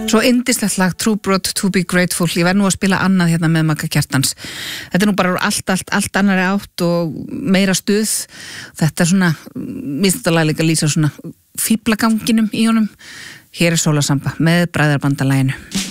Svo yndislegt lag, True Blood, To Be Grateful. Ég verð nú að spila annað hérna með Magga Kjartans. Þetta nú bara allt annari átt og meira stuð. Þetta svona, minnst þetta lag líka lýsa svona fíblaganginum í honum. Hér Sólasamba með Bræðrabandalaginu.